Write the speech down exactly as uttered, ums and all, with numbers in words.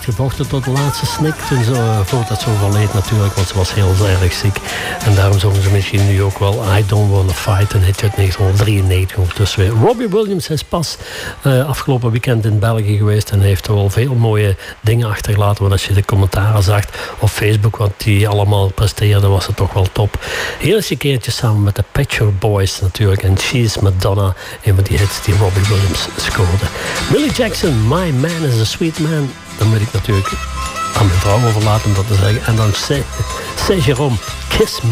heeft gevochten tot de laatste snik. Toen ze, voordat ze overleed natuurlijk, want ze was heel erg ziek. En daarom zongen ze misschien nu ook wel I Don't Wanna Fight. Een hitje uit negentien drieënnegentig ondertussen weer. Robbie Williams is pas uh, afgelopen weekend in België geweest en heeft er wel veel mooie dingen achtergelaten. Want als je de commentaren zag op Facebook, wat die allemaal presteerden, was het toch wel top. Hier is een keertje samen met de Pet Shop Boys natuurlijk. En She's Madonna, een van die hits die Robbie Williams scoorde. Millie Jackson, My Man is a Sweet Man. Dan moet ik natuurlijk aan mijn vrouw overlaten om dat te zeggen. En dan C. C. Jérôme, Kiss Me.